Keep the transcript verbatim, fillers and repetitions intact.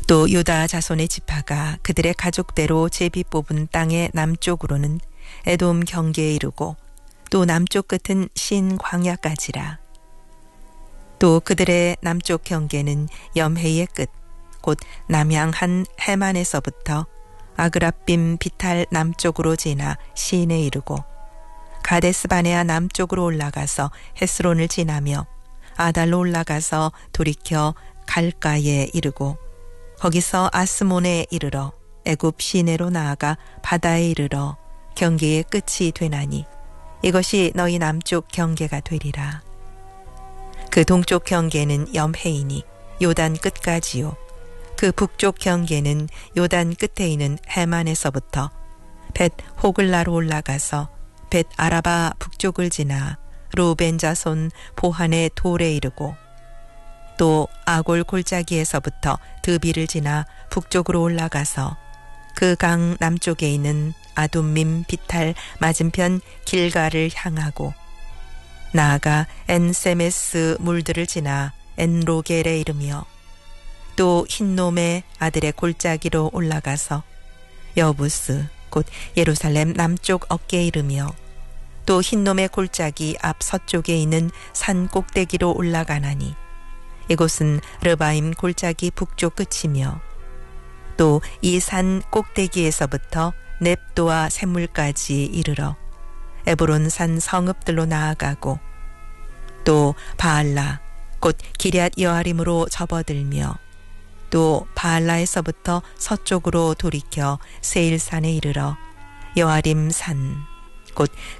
또 유다 자손의 지파가 그들의 가족대로 제비 뽑은 땅의 남쪽으로는 에돔 경계에 이르고 또 남쪽 끝은 신 광야까지라. 또 그들의 남쪽 경계는 염해의 끝, 곧 남향한 해만에서부터 아그라빔 비탈 남쪽으로 지나 시인에 이르고 가데스바네아 남쪽으로 올라가서 헤스론을 지나며 아달로 올라가서 돌이켜 갈가에 이르고 거기서 아스몬에 이르러 애굽 시내로 나아가 바다에 이르러 경계의 끝이 되나니 이것이 너희 남쪽 경계가 되리라. 그 동쪽 경계는 염해이니 요단 끝까지요. 그 북쪽 경계는 요단 끝에 있는 해만에서부터 벳 호글라로 올라가서 벳 아라바 북쪽을 지나 루벤 자손 보한의 돌에 이르고 또 아골 골짜기에서부터 드비를 지나 북쪽으로 올라가서 그 강 남쪽에 있는 아둠밈 비탈 맞은편 길가를 향하고 나아가 엔세메스 물들을 지나 엔로겔에 이르며 또 흰놈의 아들의 골짜기로 올라가서 여부스 곧 예루살렘 남쪽 어깨에 이르며 또 흰놈의 골짜기 앞 서쪽에 있는 산 꼭대기로 올라가나니 이곳은 르바임 골짜기 북쪽 끝이며 또 이 산 꼭대기에서부터 넵도아 샘물까지 이르러 에브론 산 성읍들로 나아가고 또 바알라 곧 기럇 여아림으로 접어들며 또 바알라에서부터 서쪽으로 돌이켜 세일산에 이르러 여아림 산 곧